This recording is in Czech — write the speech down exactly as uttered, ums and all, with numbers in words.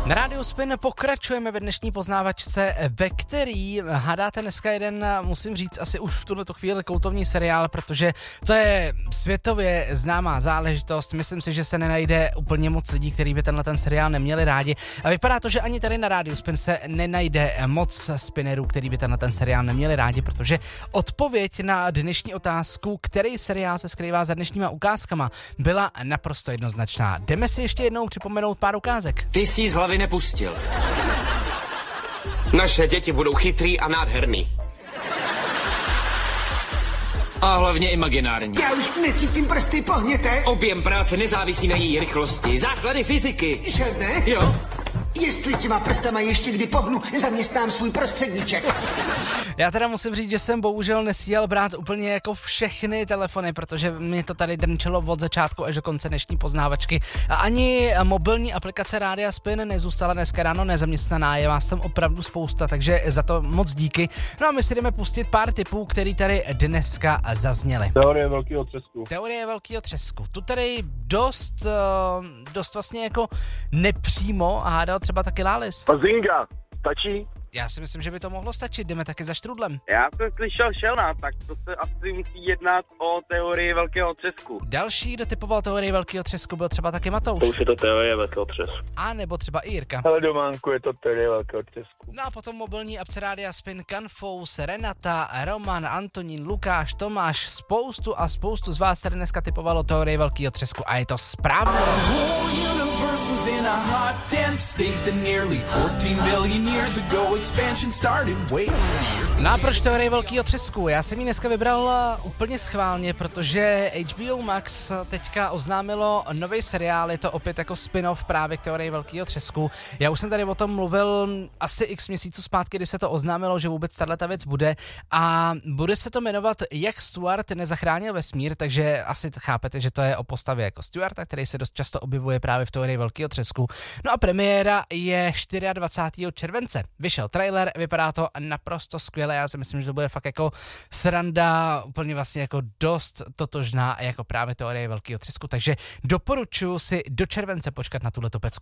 Na Rádiu Spin pokračujeme ve dnešní poznávačce, ve který hádáte dneska jeden, musím říct, asi už v tuto chvíli kultovní seriál, protože to je světově známá záležitost. Myslím si, že se nenajde úplně moc lidí, kteří by tenhle ten seriál neměli rádi. A vypadá to, že ani tady na Rádiu Spin se nenajde moc spinnerů, který by tenhle ten seriál neměli rádi, protože odpověď na dnešní otázku, který seriál se skrývá za dnešníma ukázkama, byla naprosto jednoznačná. Jdeme si ještě jednou připomenout pár ukázek. Ty jsi z hlavy nepustil. Naše děti budou chytrý a nádherný. A hlavně imaginární. Já už necítím prsty, pohněte. Objem práce nezávisí na její rychlosti. Základy fyziky. Že ne? Jo. Jestli těma prstama ještě kdy pohnu, zaměstnám svůj prostředníček. Já teda musím říct, že jsem bohužel nestíhal brát úplně jako všechny telefony, protože mě to tady drnčelo od začátku až do konce dnešní poznávačky. A ani mobilní aplikace Rádia Spin nezůstala dneska ráno nezaměstnaná, je vás tam opravdu spousta, takže za to moc díky. No a my si jdeme pustit pár tipů, který tady dneska zazněly. Teorie velkého třesku. Teorie velkého třesku. Tu tady dost, dost vlastně jako nepřímo hádal třeba taky Lális. Bazinga, stačí? Já si myslím, že by to mohlo stačit, jdeme taky za Štrudlem. Já jsem slyšel Šelna, tak to se asi musí jednat o teorii velkého třesku. Další, kdo typoval teorii velkého třesku, byl třeba taky Matouš. To už je to teorie velkého třesku. A nebo třeba i Jirka. Ale dománku je to teorie velkého třesku. No a potom mobilní apce Rádia Spin, Canfous, Renata, Roman, Antonín, Lukáš, Tomáš, spoustu a spoustu z vás tady dneska typovalo teorii velkého třesku a je to správně. No a proč teorie velkého třesku? Já jsem ji dneska vybral úplně schválně, protože H B O Max teďka oznámilo nový seriál, je to opět jako spin-off právě k teorii velkého třesku. Já už jsem tady o tom mluvil asi x měsíců zpátky, kdy se to oznámilo, že vůbec tato věc bude a bude se to jmenovat Jak Stuart nezachránil vesmír, takže asi chápete, že to je o postavě jako Stuarta, který se dost často objevuje právě v teorii velkého třesku. No a premiéra je dvacátého čtvrtého července. Vyšel trailer, vypadá to naprosto skvěle, já si myslím, že to bude fakt jako sranda, úplně vlastně jako dost totožná jako právě teorie velkého třesku, takže doporučuji si do července počkat na tuhleto pecku.